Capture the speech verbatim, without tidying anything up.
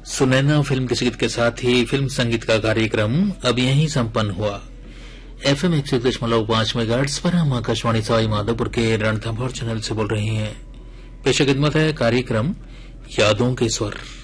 Sunaina film के गीत के साथ ही फिल्म संगीत का कार्यक्रम अब यहीं संपन्न हुआ। एफएम एक सौ एक दशमलव पांच मेगाहर्ट्ज पर हम आकाशवाणी सवाई माधोपुर के रणथंभौर चैनल से बोल रहे हैं। पेश खिदमत है कार्यक्रम यादों के स्वर।